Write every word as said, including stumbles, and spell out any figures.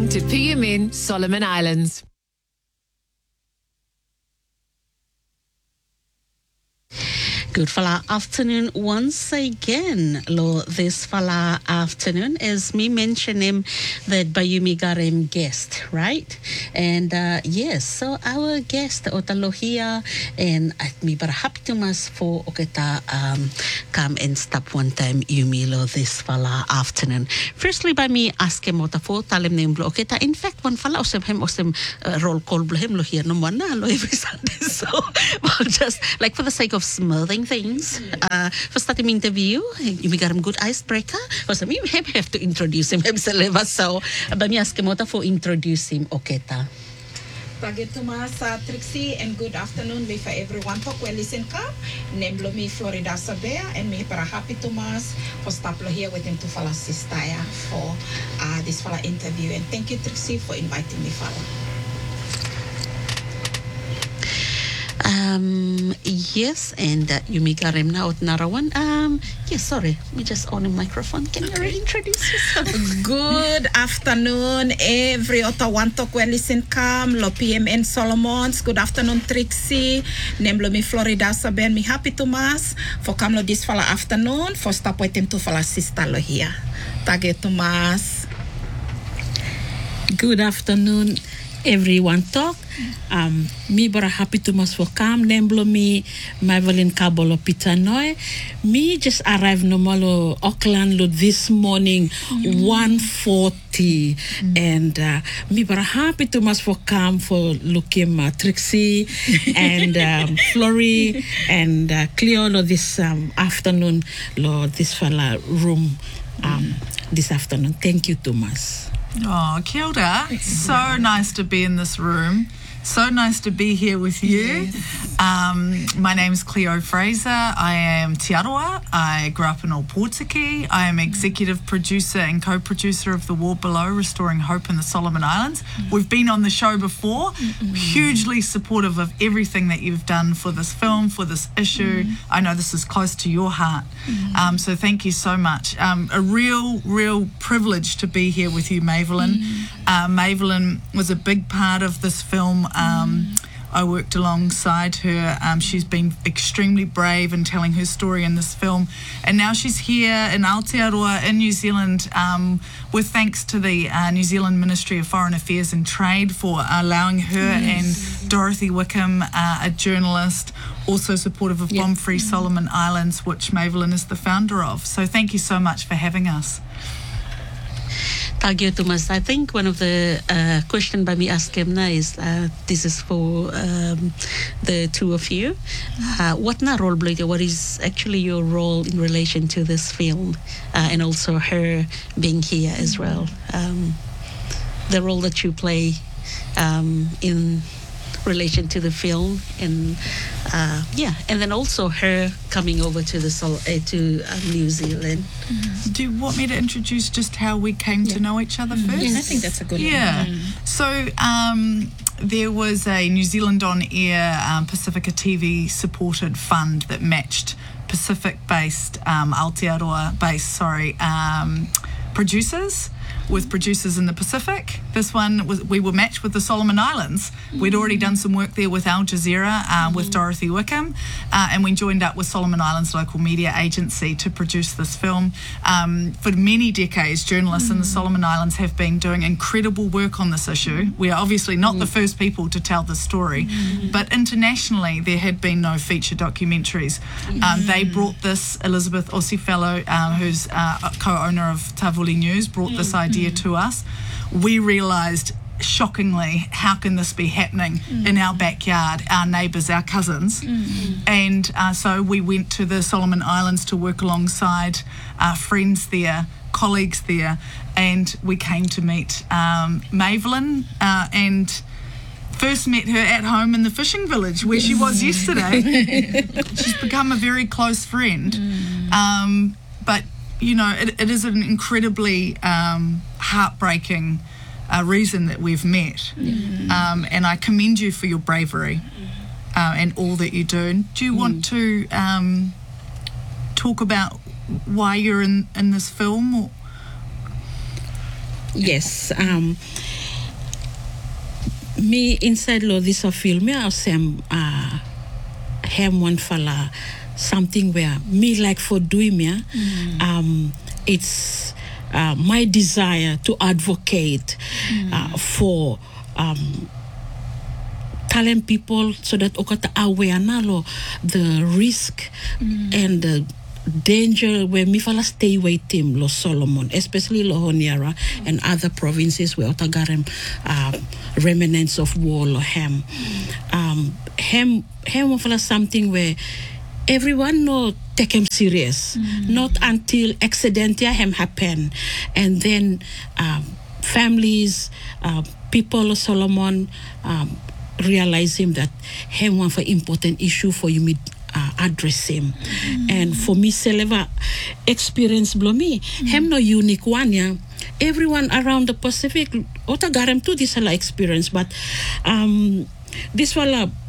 Welcome to P M N Solomon Islands. Good fala afternoon once again. Lo, this fala afternoon, as me mentioned him, that Bayumi got him guest, right? And uh, yes, so our guest, Otalohia, and I me but happy to mas for oketa um come and stop one time Yumi lo this fala afternoon. Firstly, by me ask him Ota for tell him name lo oketa. In fact, one fala osem him osem uh, roll call blo him lo here no one lo every Sunday. So well, just like for the sake of smoothing things, uh, for starting interview, we got him good icebreaker. For some, you have to introduce him himself. So, but me ask him for introduce him, Oketa. Pagi Tumas, uh, Trixie, and good afternoon me for everyone for listen come. Nemblo me Florida Sabea, and me para happy Tumas for staplo here with him to fala sistaya for uh, this fala interview. And thank you, Trixie, for inviting me fala. Um, yes, and uh, Yumi Garem now at Narawan. Um, yes, sorry, we just on the microphone. Can you reintroduce yourself? Good afternoon, every Otawanto listen come, lo P M N Solomons. Good afternoon, Trixie. Nemblo mi Florida Saben, mi happy to mas for come lo this fala afternoon for stop with him to fala sister lo here. Tage to mas. Good afternoon, everyone. Talk. Um, me bara happy to mas for come. Nemblo mi Mavelin Kabolo Pitanoy. Me just arrived no malo Auckland lo this morning, mm-hmm. one forty, mm-hmm. and uh, me bara happy to mas for come for looking uh, Trixie and um, Flory and uh, Cleo lo this um, afternoon lo this fella room um, this afternoon. Thank you, Thomas. Oh, kia ora. So nice to be in this room. So nice to be here with you. Yes. Um, my name is Cleo Fraser. I am Te Aroa. I grew up in Opotiki. I am executive producer and co-producer of The War Below, Restoring Hope in the Solomon Islands. Mm-hmm. We've been on the show before. Mm-hmm. Hugely supportive of everything that you've done for this film, for this issue. Mm-hmm. I know this is close to your heart. Mm-hmm. Um, so thank you so much. Um, a real, real privilege to be here with you, Mavelin. Mm-hmm. Uh, Mavelin was a big part of this film. Um, I worked alongside her. Um, she's been extremely brave in telling her story in this film. And now she's here in Aotearoa in New Zealand um, with thanks to the uh, New Zealand Ministry of Foreign Affairs and Trade for allowing her yes. and Dorothy Wickham, uh, a journalist, also supportive of yep. Bomb Free mm-hmm. Solomon Islands, which Mavelin is the founder of. So thank you so much for having us. Tagio Thomas, I think one of the uh, question by me ask him now is uh, this is for um, the two of you. Uh, what na role play? What is actually your role in relation to this film, uh, and also her being here as well? Um, the role that you play um, in relation to the film, and uh, yeah, and then also her coming over to the Sol- uh, to uh, New Zealand. Mm-hmm. Do you want me to introduce just how we came yeah. to know each other mm-hmm. first? Yes, I think that's a good yeah. one. Yeah. So um, there was a New Zealand On Air um, Pacifica T V supported fund that matched Pacific-based, um, Aotearoa-based, sorry, um, producers. With producers in the Pacific. This one, was we were matched with the Solomon Islands. Mm-hmm. We'd already done some work there with Al Jazeera, uh, mm-hmm. with Dorothy Wickham, uh, and we joined up with Solomon Islands Local Media Agency to produce this film. Um, for many decades, journalists mm-hmm. in the Solomon Islands have been doing incredible work on this issue. We are obviously not mm-hmm. the first people to tell the story, mm-hmm. but internationally there had been no feature documentaries. Mm-hmm. Um, they brought this, Elizabeth Ossie Fellow, um, who's uh, co-owner of Tavuli News, brought mm-hmm. this idea to us. We realised shockingly, how can this be happening mm. in our backyard, our neighbours, our cousins? Mm. And uh, so we went to the Solomon Islands to work alongside our friends there, colleagues there, and we came to meet um, Mavelin uh, and first met her at home in the fishing village where she was yesterday. She's become a very close friend. Mm. Um, but you know, it, it is an incredibly um, heartbreaking uh, reason that we've met. Mm. Um, and I commend you for your bravery uh, and all that you do. Do you mm. want to um, talk about why you're in, in this film? Or? Yes. Um, me inside lo this a film ya sem uh hem one fala something where me like for doing ya mm. um it's uh, my desire to advocate mm. uh, for um talent people so that okata aware na lo the risk mm. and the danger where mi fala stay away team lo Solomon, especially lo Honiara mm. and other provinces where otagarem uh, remnants of war lo hem mm. um hem hem fala something where everyone no take him serious mm. not until accident ya hem happen and then um, families uh, people of Solomon um, realize him that him one for important issue for you me uh, address him mm. and for me seleva experience blow me mm. him no unique one yeah everyone around the Pacific otagarem too this a experience but um this wala